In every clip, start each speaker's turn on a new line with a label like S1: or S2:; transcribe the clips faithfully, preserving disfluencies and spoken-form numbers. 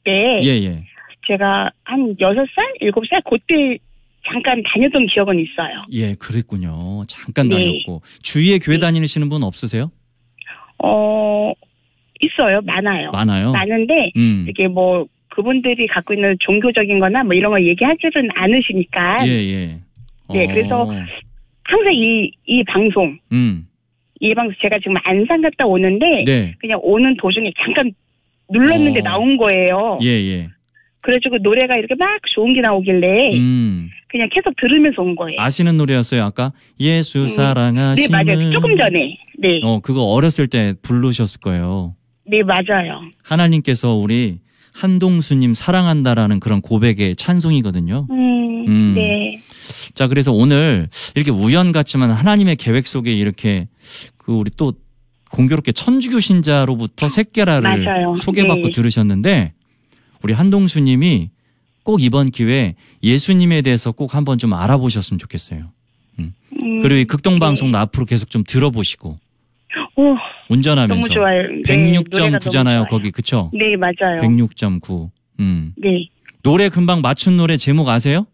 S1: 때
S2: 예, 예.
S1: 제가 한 여섯 살, 일곱 살 그때 잠깐 다녔던 기억은 있어요.
S2: 예, 그랬군요. 잠깐
S1: 네.
S2: 다녔고. 주위에 교회
S1: 네.
S2: 다니시는 분 없으세요?
S1: 어, 있어요. 많아요.
S2: 많아요?
S1: 많은데,
S2: 음.
S1: 이게 뭐, 그분들이 갖고 있는 종교적인 거나 뭐 이런 걸 얘기하지는 않으시니까.
S2: 예, 예.
S1: 네,
S2: 어.
S1: 그래서 항상 이, 이 방송,
S2: 음.
S1: 이 방송 제가 지금 안산 갔다 오는데,
S2: 네.
S1: 그냥 오는 도중에 잠깐 눌렀는데
S2: 어.
S1: 나온 거예요.
S2: 예, 예.
S1: 그래가지고 노래가 이렇게 막 좋은 게 나오길래,
S2: 음.
S1: 그냥 계속 들으면서 온 거예요.
S2: 아시는 노래였어요, 아까? 예수
S1: 음.
S2: 사랑하시는.
S1: 네, 맞아요. 조금 전에. 네.
S2: 어, 그거 어렸을 때 부르셨을 거예요.
S1: 네, 맞아요.
S2: 하나님께서 우리 한동수님 사랑한다라는 그런 고백의 찬송이거든요.
S1: 음,
S2: 음.
S1: 네.
S2: 자, 그래서 오늘 이렇게 우연 같지만 하나님의 계획 속에 이렇게 그 우리 또 공교롭게 천주교 신자로부터 셋계라를
S1: 맞아요.
S2: 소개받고
S1: 네.
S2: 들으셨는데 우리 한동수님이 꼭 이번 기회에 예수님에 대해서 꼭 한번 좀 알아보셨으면 좋겠어요. 음.
S1: 음,
S2: 그리고 이 극동방송도
S1: 네.
S2: 앞으로 계속 좀 들어보시고
S1: 오,
S2: 운전하면서
S1: 너무 좋아요. 네,
S2: 백육 점
S1: 노래가
S2: 구잖아요.
S1: 너무 좋아요.
S2: 거기 그쵸?
S1: 네, 맞아요.
S2: 백육 점 구. 음.
S1: 네.
S2: 노래 금방 맞춘 노래 제목 아세요?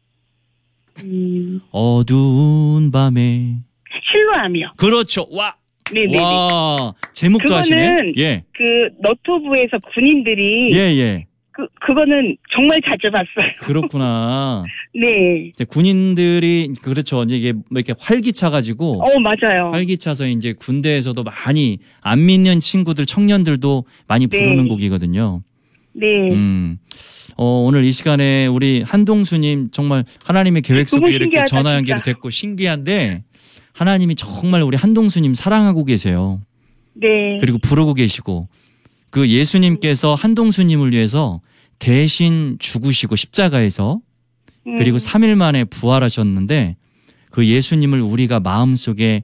S1: 음,
S2: 어두운 밤에.
S1: 실로암이요.
S2: 그렇죠. 와.
S1: 네네네.
S2: 와. 제목도
S1: 그거는
S2: 하시네. 예.
S1: 그 너튜브에서 군인들이
S2: 예, 예.
S1: 그 그거는 정말 자주 봤어요.
S2: 그렇구나.
S1: 네.
S2: 이제 군인들이 그렇죠. 이제 이게 뭐 이렇게 활기차 가지고
S1: 어, 맞아요.
S2: 활기차서 이제 군대에서도 많이 안 믿는 친구들, 청년들도 많이 부르는
S1: 네.
S2: 곡이거든요.
S1: 네.
S2: 음. 어, 오늘 이 시간에 우리 한동수님 정말 하나님의 계획 속에
S1: 너무
S2: 이렇게
S1: 신기하다,
S2: 전화 연결이
S1: 진짜.
S2: 됐고 신기한데 하나님이 정말 우리 한동수님 사랑하고 계세요.
S1: 네.
S2: 그리고 부르고 계시고 그 예수님께서 한동수님을 위해서 대신 죽으시고 십자가에서 그리고
S1: 음,
S2: 삼 일 만에 부활하셨는데 그 예수님을 우리가 마음속에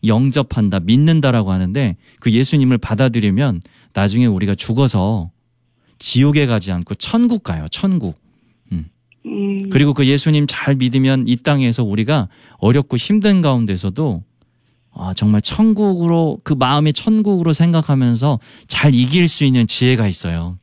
S2: 영접한다, 믿는다라고 하는데 그 예수님을 받아들이면 나중에 우리가 죽어서 지옥에 가지 않고 천국 가요. 천국. 음.
S1: 음,
S2: 그리고 그 예수님 잘 믿으면 이 땅에서 우리가 어렵고 힘든 가운데서도 아, 정말 천국으로 그 마음의 천국으로 생각하면서 잘 이길 수 있는 지혜가 있어요.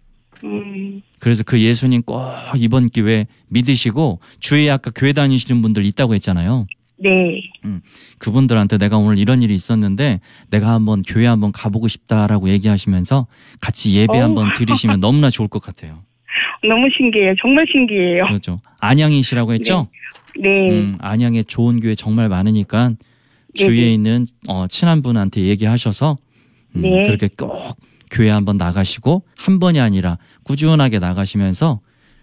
S1: 음,
S2: 그래서 그 예수님 꼭 이번 기회에 믿으시고 주위에 아까 교회 다니시는 분들 있다고 했잖아요.
S1: 네.
S2: 음, 그분들한테 내가 오늘 이런 일이 있었는데 내가 한번 교회 한번 가보고 싶다라고 얘기하시면서 같이 예배
S1: 어우.
S2: 한번 드리시면 너무나 좋을 것 같아요.
S1: 너무 신기해요. 정말 신기해요.
S2: 그렇죠. 안양이시라고 했죠?
S1: 네.
S2: 음, 안양에 좋은 교회 정말 많으니까
S1: 네네.
S2: 주위에 있는 어, 친한 분한테 얘기하셔서 음,
S1: 네.
S2: 그렇게 꼭 교회 한번 나가시고 한 번이 아니라 꾸준하게 나가시면서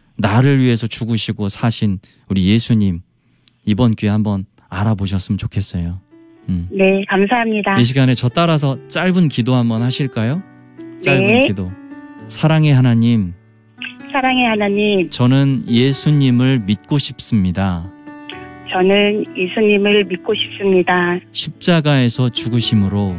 S2: 나를 위해서 죽으시고 사신 우리 예수님 이번 기회에 한번 알아보셨으면 좋겠어요. 음.
S1: 네, 감사합니다.
S2: 이 시간에 저 따라서 짧은 기도 한번 하실까요? 짧은
S1: 네.
S2: 기도. 사랑의 하나님,
S1: 사랑의 하나님,
S2: 저는 예수님을 믿고 싶습니다.
S1: 저는 예수님을 믿고 싶습니다.
S2: 십자가에서 죽으심으로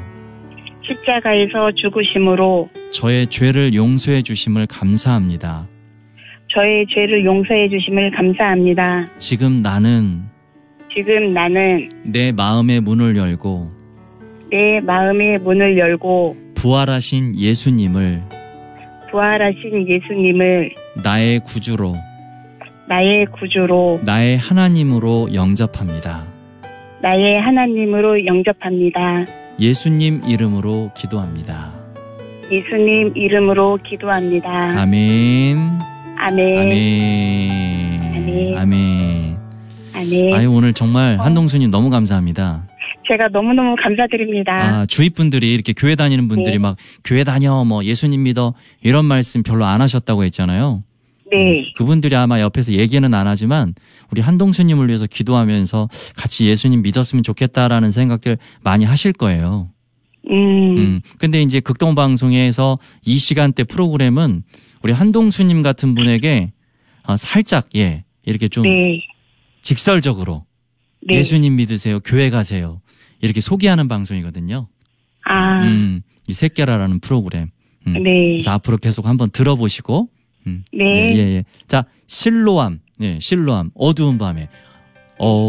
S1: 십자가에서 죽으심으로
S2: 저의 죄를 용서해 주심을 감사합니다.
S1: 저의 죄를 용서해 주심을 감사합니다.
S2: 지금 나는
S1: 지금 나는
S2: 내 마음의 문을 열고
S1: 내 마음의 문을 열고
S2: 부활하신 예수님을
S1: 부활하신 예수님을
S2: 나의 구주로
S1: 나의 구주로
S2: 나의 하나님으로 영접합니다.
S1: 나의 하나님으로 영접합니다.
S2: 예수님 이름으로 기도합니다.
S1: 예수님 이름으로 기도합니다.
S2: 아멘.
S1: 아멘.
S2: 아멘.
S1: 아멘.
S2: 아멘.
S1: 아멘.
S2: 아유, 오늘 정말
S1: 어.
S2: 한동수님 너무 감사합니다.
S1: 제가 너무너무 감사드립니다.
S2: 아, 주위 분들이 이렇게 교회 다니는 분들이
S1: 네.
S2: 막 교회 다녀, 뭐 예수님 믿어 이런 말씀 별로 안 하셨다고 했잖아요.
S1: 네.
S2: 그분들이 아마 옆에서 얘기는 안 하지만 우리 한동수님을 위해서 기도하면서 같이 예수님 믿었으면 좋겠다라는 생각들 많이 하실 거예요.
S1: 음,
S2: 음. 근데 이제 극동방송에서 이 시간대 프로그램은 우리 한동수님 같은 분에게 어, 살짝, 예, 이렇게 좀
S1: 네.
S2: 직설적으로
S1: 네.
S2: 예수님 믿으세요, 교회 가세요. 이렇게 소개하는 방송이거든요.
S1: 아,
S2: 음, 이 새끼라라는 프로그램. 음.
S1: 네.
S2: 그래서 앞으로 계속 한번 들어보시고. 음.
S1: 네.
S2: 예, 예, 예. 자, 실로암. 예, 실로암. 어두운 밤에. 어,